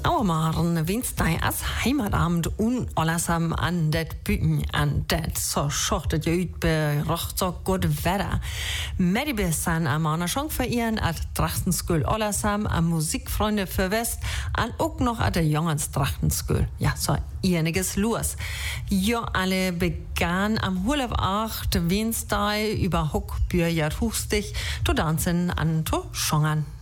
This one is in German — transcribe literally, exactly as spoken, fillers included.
Auermaren Wednesday als Heimatabend und allesamen an det Büten an det så schortet je ut berocht so gut Wetter. Med besan am Anna schon verehren at Trachtenskul allesamen am Musikfreunde für West an auch noch at der Jongens Trachtenskul. Ja, so einiges los. Jo alle begann am Hurlaub acht Wednesday über Hock Bürjert Hustig zu tanzen an to Schongern.